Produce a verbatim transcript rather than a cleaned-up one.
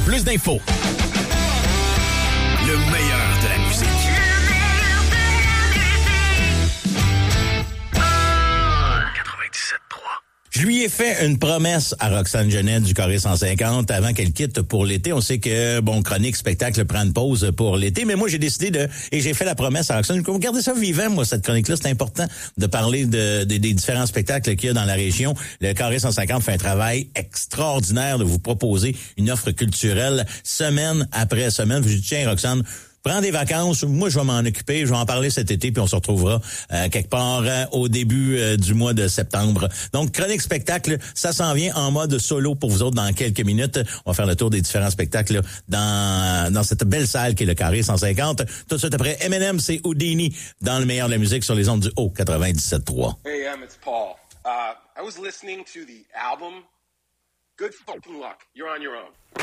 Plus d'infos. Le meilleur de la musique. quatre-vingt-dix-sept trois. Je lui ai fait une promesse à Roxane Genet du Carré cent cinquante avant qu'elle quitte pour l'été. On sait que, bon, chronique, spectacle prend une pause pour l'été, mais moi, j'ai décidé de, et j'ai fait la promesse à Roxane, regardez ça vivant, moi, cette chronique-là, c'est important de parler de, de des différents spectacles qu'il y a dans la région. Le Carré cent cinquante fait un travail extraordinaire de vous proposer une offre culturelle semaine après semaine. Je dis, tiens, Roxane, prends des vacances, moi je vais m'en occuper, je vais en parler cet été, puis on se retrouvera euh, quelque part euh, au début euh, du mois de septembre. Donc, chronique spectacle, ça s'en vient en mode solo pour vous autres dans quelques minutes. On va faire le tour des différents spectacles là, dans dans cette belle salle qui est le Carré cent cinquante. Tout de suite après, M and M, c'est Houdini dans le meilleur de la musique sur les ondes du Haut quatre-vingt-dix-sept trois. Hey, um, it's Paul. Uh, I was listening to the album. Good fucking luck. You're on your own.